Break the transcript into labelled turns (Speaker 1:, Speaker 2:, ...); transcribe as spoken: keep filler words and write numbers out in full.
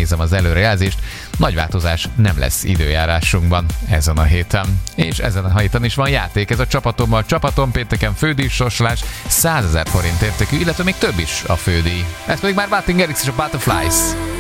Speaker 1: nézem az előrejelzést, nagy változás nem lesz időjárásunkban ezen a héten. És ezen a héten is van játék, ez a csapatommal. Csapatom pénteken fődíj sorsolás százezer forint értékű, illetve még több is a fődíj. Ez pedig már Martin Garrix és a Butterflies.